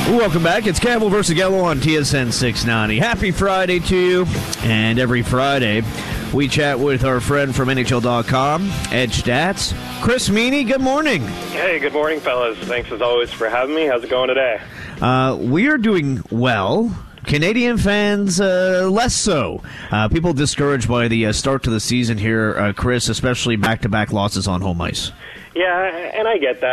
Welcome back. It's Campbell versus Gallo on TSN 690. Happy Friday to you. And every Friday, we chat with our friend from NHL.com, Ed Stats. Chris Meany, good morning. Hey, good morning, fellas. Thanks as always for having me. How's it going today? We are doing well. Canadian fans, less so. People discouraged by the start to the season here, Chris, especially back-to-back losses on home ice. Yeah, and I get that.